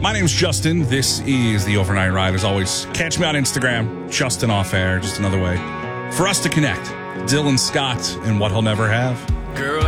My name's Justin. This is the Overnight Ride. As always, catch me on Instagram, Justin Off Air. Just another way for us to connect. Dylan Scott and what he'll never have. Girl,